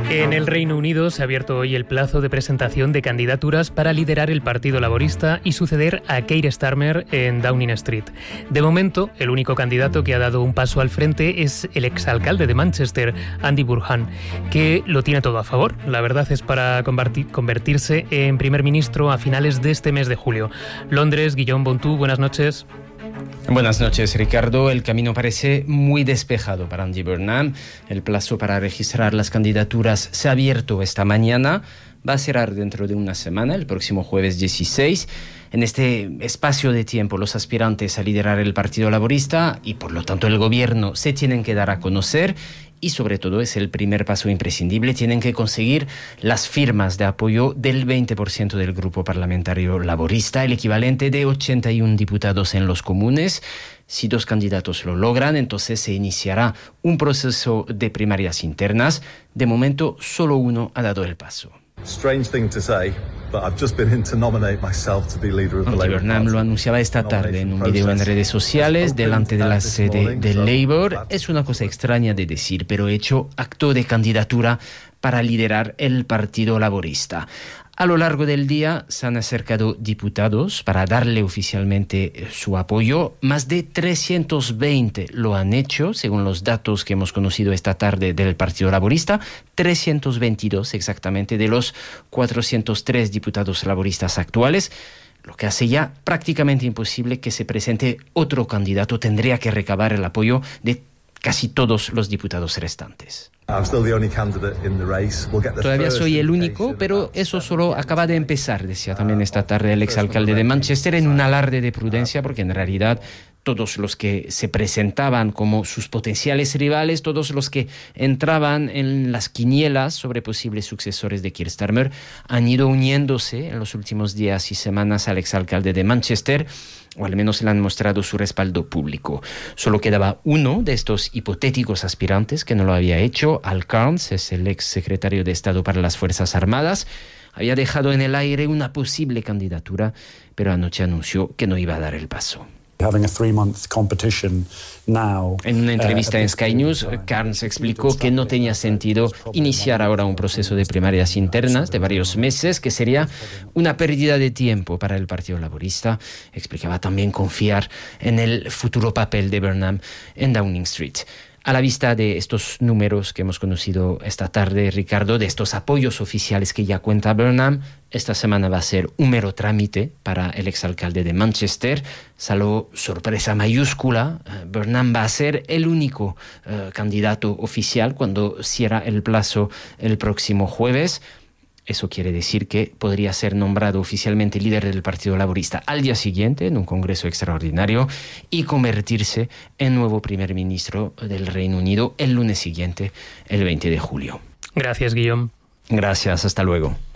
En el Reino Unido se ha abierto hoy el plazo de presentación de candidaturas para liderar el Partido Laborista y suceder a Keir Starmer en Downing Street. De momento, el único candidato que ha dado un paso al frente es el exalcalde de Manchester, Andy Burnham, que lo tiene todo a favor. La verdad es para convertirse en primer ministro a finales de este mes de julio. Londres, Guillaume Bontou, buenas noches. Buenas noches, Ricardo. El camino parece muy despejado para Andy Burnham. El plazo para registrar las candidaturas se ha abierto esta mañana. Va a cerrar dentro de una semana, el próximo jueves 16. En este espacio de tiempo, los aspirantes a liderar el Partido Laborista y, por lo tanto, el gobierno se tienen que dar a conocer. Y sobre todo es el primer paso imprescindible, tienen que conseguir las firmas de apoyo del 20% del grupo parlamentario laborista, el equivalente de 81 diputados en los comunes. Si dos candidatos lo logran, entonces se iniciará un proceso de primarias internas. De momento, solo uno ha dado el paso. Andy Burnham lo anunciaba esta tarde en un video en redes sociales delante de la sede del Labour. Es una cosa extraña de decir, pero hecho acto de candidatura para liderar el Partido Laborista. A lo largo del día se han acercado diputados para darle oficialmente su apoyo. Más de 320 lo han hecho, según los datos que hemos conocido esta tarde del Partido Laborista. 322 exactamente de los 403 diputados laboristas actuales, lo que hace ya prácticamente imposible que se presente otro candidato. Tendría que recabar el apoyo de casi todos los diputados restantes. Todavía soy el único, pero eso solo acaba de empezar, decía también esta tarde el exalcalde de Manchester en un alarde de prudencia, porque en realidad todos los que se presentaban como sus potenciales rivales, todos los que entraban en las quinielas sobre posibles sucesores de Keir Starmer, han ido uniéndose en los últimos días y semanas al exalcalde de Manchester, o al menos le han mostrado su respaldo público. Solo quedaba uno de estos hipotéticos aspirantes que no lo había hecho. Al Cairns es el ex secretario de Estado para las Fuerzas Armadas. Había dejado en el aire una posible candidatura, pero anoche anunció que no iba a dar el paso. En una entrevista en Sky News, Cairns explicó que no tenía sentido iniciar ahora un proceso de primarias internas de varios meses, que sería una pérdida de tiempo para el Partido Laborista. Explicaba también confiar en el futuro papel de Burnham en Downing Street. A la vista de estos números que hemos conocido esta tarde, Ricardo, de estos apoyos oficiales que ya cuenta Burnham, esta semana va a ser un mero trámite para el exalcalde de Manchester. Salvo sorpresa mayúscula, Burnham va a ser el único candidato oficial cuando cierra el plazo el próximo jueves. Eso quiere decir que podría ser nombrado oficialmente líder del Partido Laborista al día siguiente en un congreso extraordinario y convertirse en nuevo primer ministro del Reino Unido el lunes siguiente, el 20 de julio. Gracias, Guillaume. Gracias, hasta luego.